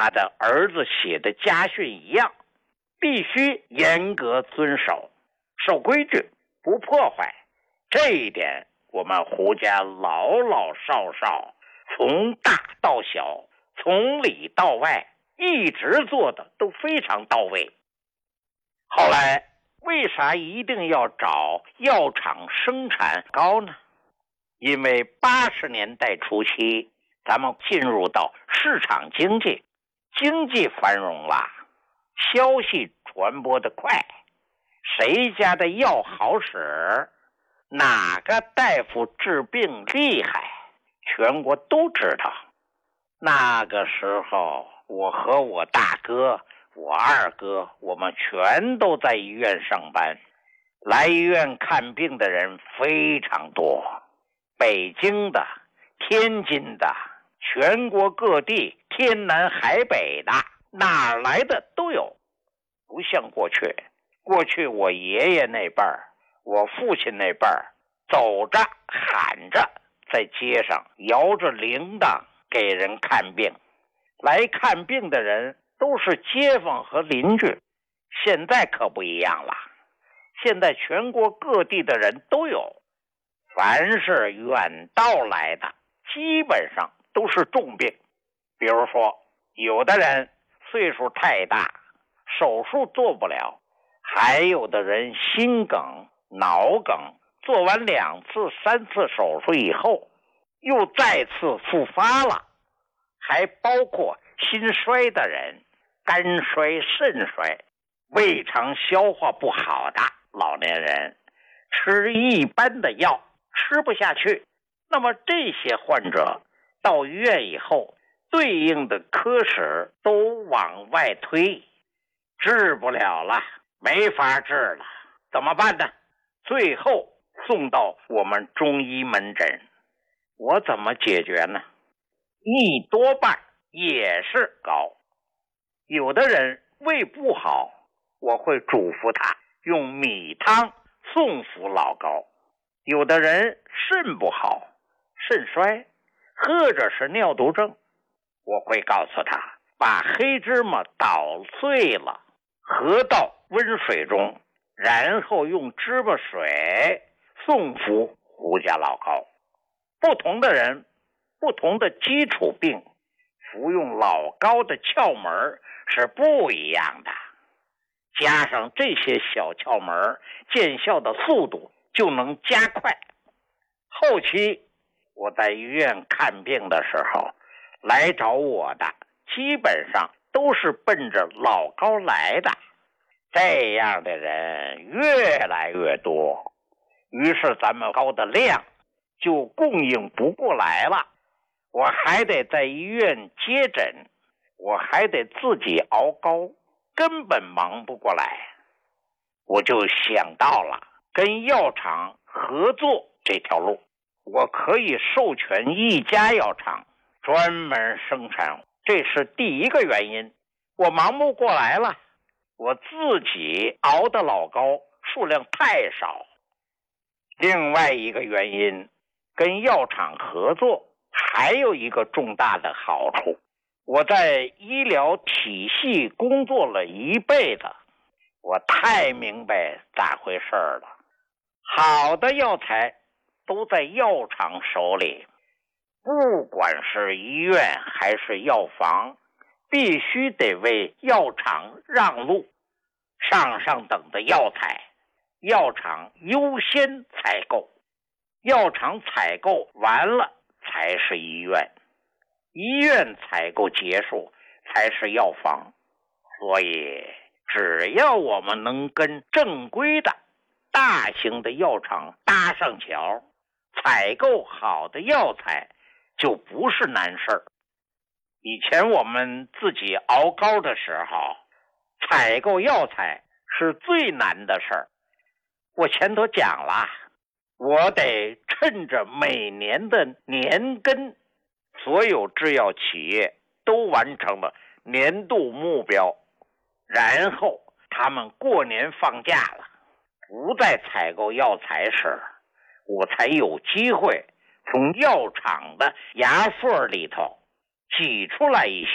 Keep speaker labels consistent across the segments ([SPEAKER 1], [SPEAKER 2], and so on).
[SPEAKER 1] 他的儿子写的家训一样，必须严格遵守，守规矩，不破坏。这一点我们胡家老老少少，从大到小，从里到外，一直做的都非常到位。后来为啥一定要找药厂生产膏呢？因为80年代初期咱们进入到市场经济，经济繁荣了，消息传播的快，谁家的药好使，哪个大夫治病厉害，全国都知道。那个时候我和我大哥我二哥，我们全都在医院上班，来医院看病的人非常多，北京的、天津的，全国各地，天南海北的，哪来的都有。不像过去我爷爷那辈儿，我父亲那辈儿，走着喊着在街上摇着铃铛给人看病，来看病的人都是街坊和邻居。现在可不一样了，现在全国各地的人都有，凡是远道来的基本上都是重病。比如说有的人岁数太大，手术做不了，还有的人心梗、脑梗，做完2次、3次手术以后又再次复发了，还包括心衰的人、肝衰、肾衰、胃肠消化不好的老年人，吃一般的药吃不下去。那么这些患者到医院以后，对应的科室都往外推，治不了了，没法治了，怎么办呢？最后送到我们中医门诊。我怎么解决呢？一多半也是膏。有的人胃不好，我会嘱咐他用米汤送服老膏。有的人肾不好，肾衰或者是尿毒症，我会告诉他把黑芝麻捣碎了，合到温水中，然后用芝麻水送服胡家老膏。不同的人，不同的基础病，服用老膏的窍门是不一样的。加上这些小窍门，见效的速度就能加快。后期我在医院看病的时候，来找我的基本上都是奔着老膏来的，这样的人越来越多，于是咱们膏的量就供应不过来了。我还得在医院接诊，我还得自己熬膏，根本忙不过来。我就想到了跟药厂合作这条路，我可以授权一家药厂专门生产，这是第一个原因。我忙不过来了，我自己熬的老膏数量太少。另外一个原因，跟药厂合作还有一个重大的好处，我在医疗体系工作了一辈子，我太明白咋回事了。好的药材都在药厂手里，不管是医院还是药房，必须得为药厂让路。上等的药材，药厂优先采购，药厂采购完了才是医院，医院采购结束才是药房。所以只要我们能跟正规的大型的药厂搭上桥，采购好的药材就不是难事儿。以前我们自己熬膏的时候，采购药材是最难的事儿。我前头讲了，我得趁着每年的年根，所有制药企业都完成了年度目标，然后他们过年放假了，不再采购药材时，我才有机会从药厂的牙缝里头挤出来一些，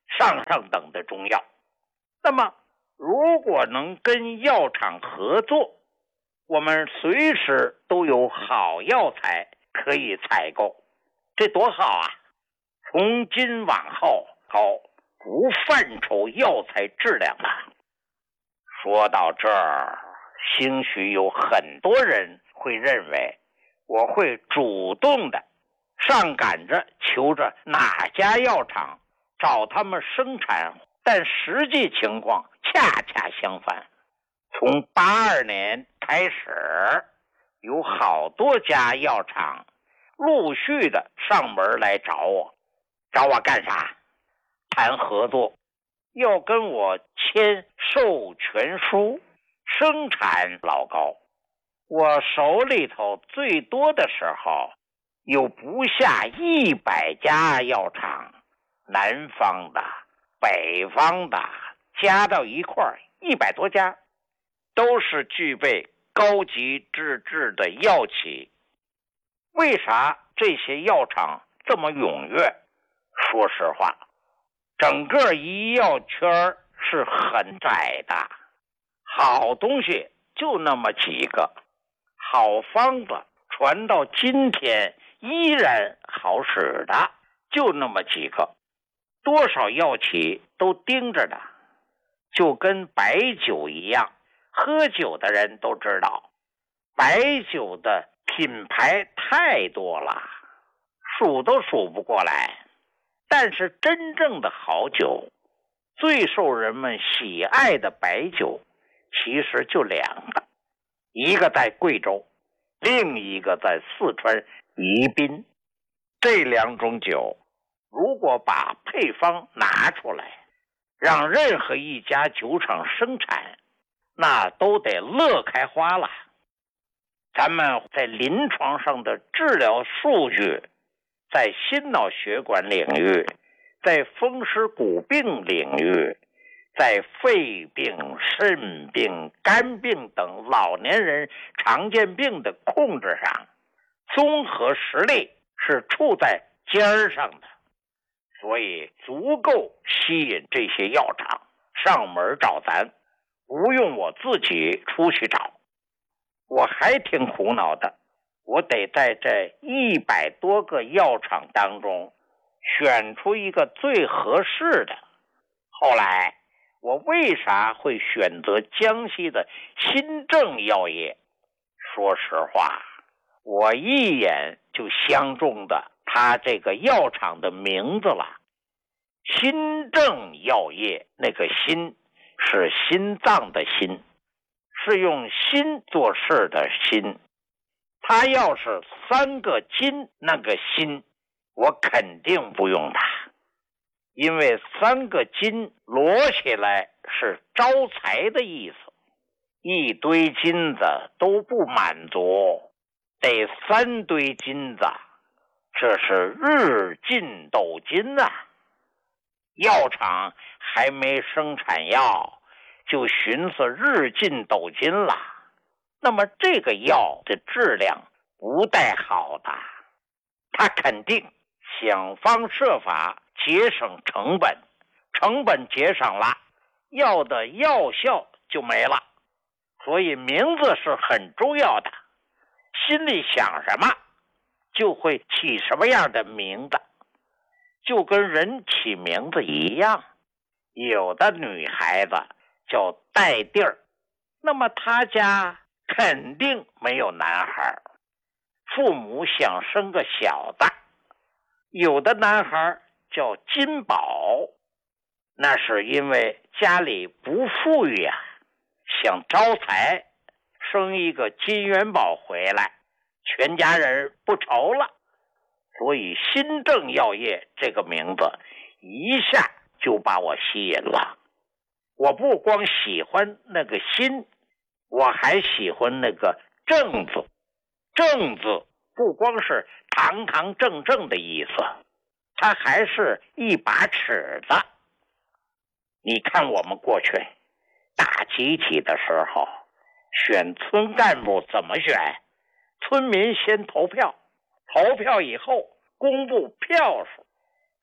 [SPEAKER 1] 上等的中药。那么如果能跟药厂合作，我们随时都有好药材可以采购，这多好啊！从今往后不犯愁药材质量了。说到这儿，兴许有很多人会认为我会主动的上赶着求着哪家药厂找他们生产，但实际情况恰恰相反。从82年开始，有好多家药厂陆续的上门来找我干啥？谈合作，要跟我签授权书，生产老膏。我手里头最多的时候有不下100家药厂，南方的、北方的加到一块儿100多家，都是具备高级资质的药企。为啥这些药厂这么踊跃？说实话，整个医药圈是很窄的，好东西就那么几个，好方子传到今天依然好使的就那么几个，多少药企都盯着的。就跟白酒一样，喝酒的人都知道，白酒的品牌太多了，数都数不过来。但是真正的好酒，最受人们喜爱的白酒其实就2个，一个在贵州，另一个在四川宜宾。这2种酒如果把配方拿出来，让任何一家酒厂生产，那都得乐开花了。咱们在临床上的治疗数据，在心脑血管领域，在风湿骨病领域，在肺病、肾病、肝病等老年人常见病的控制上，综合实力是处在尖上的，所以足够吸引这些药厂上门找咱，不用我自己出去找。我还挺苦恼的，我得在这100多个药厂当中选出一个最合适的。后来我为啥会选择江西的新政药业？说实话，我一眼就相中的他这个药厂的名字了。新政药业，那个心是心脏的心，是用心做事的心。他要是3个金那个心，我肯定不用它，因为3个金摞起来是招财的意思，一堆金子都不满足，得3堆金子，这是日进斗金啊。药厂还没生产药，就寻思日进斗金了，那么这个药的质量不带好的，他肯定想方设法节省成本，成本节省了，药的药效就没了。所以名字是很重要的，心里想什么就会起什么样的名字，就跟人起名字一样。有的女孩子叫带地儿，那么她家肯定没有男孩，父母想生个小子。有的男孩叫金宝，那是因为家里不富裕啊，想招财，生一个金元宝回来，全家人不愁了。所以新政药业这个名字一下就把我吸引了。我不光喜欢那个新，我还喜欢那个正字。正字不光是堂堂正正的意思，它还是一把尺子。你看我们过去大集体的时候，选村干部怎么选？村民先投票，投票以后公布票数，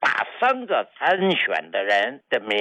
[SPEAKER 1] 把3个参选的人的名